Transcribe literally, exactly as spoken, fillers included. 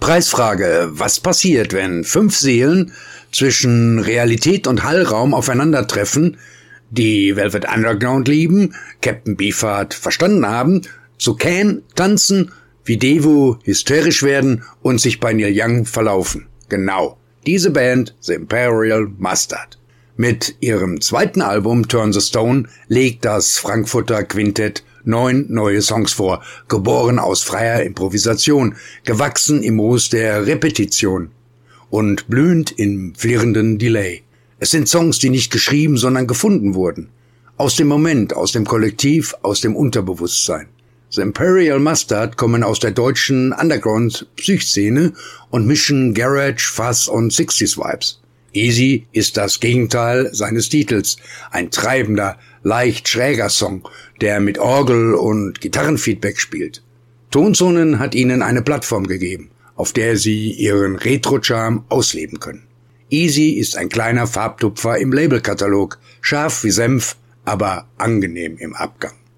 Preisfrage: Was passiert, wenn fünf Seelen zwischen Realität und Hallraum aufeinandertreffen, die Velvet Underground lieben, Captain Beefheart verstanden haben, zu Can tanzen, wie Devo hysterisch werden und sich bei Neil Young verlaufen? Genau, diese Band, The Imperial Mustard. Mit ihrem zweiten Album Turn the Stone legt das Frankfurter Quintett neun neue Songs vor, geboren aus freier Improvisation, gewachsen im Moos der Repetition und blühend im flirrenden Delay. Es sind Songs, die nicht geschrieben, sondern gefunden wurden. Aus dem Moment, aus dem Kollektiv, aus dem Unterbewusstsein. The Imperial Mustard kommen aus der deutschen Underground-Psych-Szene und mischen Garage, Fuzz und sixties Vibes. Easy ist das Gegenteil seines Titels, ein treibender, leicht schräger Song, der mit Orgel und Gitarrenfeedback spielt. Tonzonen hat ihnen eine Plattform gegeben, auf der sie ihren Retro-Charme ausleben können. Easy ist ein kleiner Farbtupfer im Labelkatalog, scharf wie Senf, aber angenehm im Abgang.